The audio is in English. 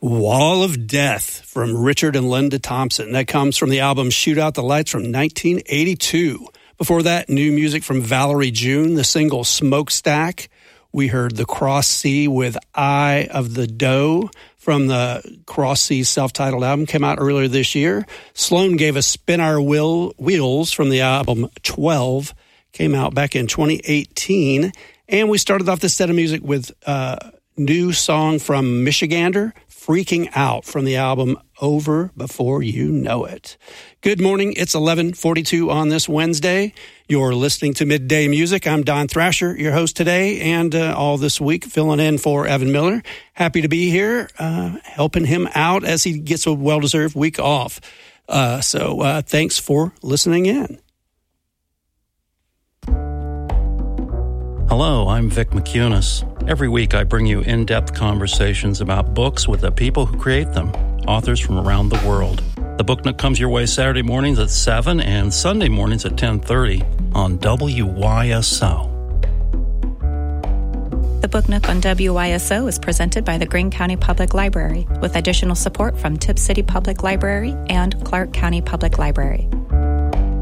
Wall of Death from Richard and Linda Thompson. That comes from the album Shoot Out the Lights from 1982. Before that, new music from Valerie June, the single Smokestack. We heard The Cross Sea with Eye of the Doe from the Cross Sea self-titled album. Came out earlier this year. Sloan gave us Spin Our Wheels from the album 12. Came out back in 2018. And we started off this set of music with a new song from Michigander, Freaking Out from the album Over Before You Know It. Good morning. It's 11:42 on this Wednesday. You're listening to Midday Music. I'm Don Thrasher, your host today and all this week, filling in for Evan Miller. Happy to be here, helping him out as he gets a well-deserved week off. So thanks for listening in. Hello, I'm Vic McCunis. Every week I bring you in-depth conversations about books with the people who create them, authors from around the world. The Book Nook comes your way Saturday mornings at 7 and Sunday mornings at 10:30 on WYSO. The Book Nook on WYSO is presented by the Greene County Public Library with additional support from Tipp City Public Library and Clark County Public Library.